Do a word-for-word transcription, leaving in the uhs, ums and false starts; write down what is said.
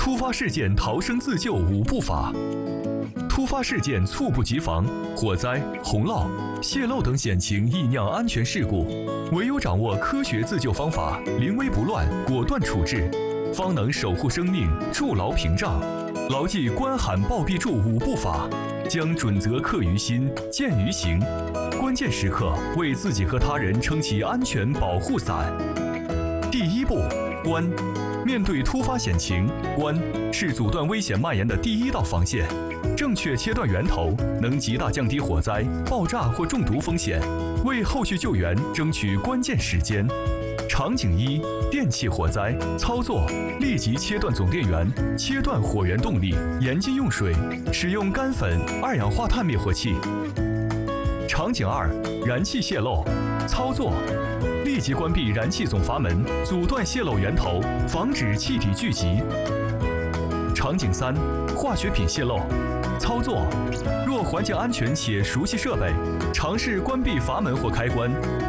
突发事件逃生自救五步法。突发事件猝不及防，火灾、洪涝、泄漏等险情易酿安全事故，唯有掌握科学自救方法，临危不乱，果断处置，方能守护生命，筑牢屏障。牢记关喊报必助五步法，将准则刻于心，见于行。关键时刻为自己和他人撑起安全保护伞。第一步，关。面对突发险情，关是阻断危险蔓延的第一道防线。正确切断源头，能极大降低火灾、爆炸或中毒风险，为后续救援争取关键时间。场景一：电器火灾。操作：立即切断总电源，切断火源动力，严禁用水，使用干粉、二氧化碳灭火器。场景二：燃气泄漏。操作：立即关闭燃气总阀门，阻断泄漏源头，防止气体聚集。场景三：化学品泄漏。操作：若环境安全且熟悉设备，尝试关闭阀门或开关，